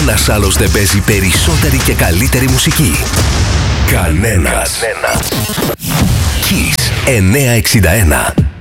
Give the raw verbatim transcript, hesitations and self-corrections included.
Κανένας άλλος δεν παίζει περισσότερη και καλύτερη μουσική. Κανένας. Κανένας. Kiss εννιακόσια εξήντα ένα.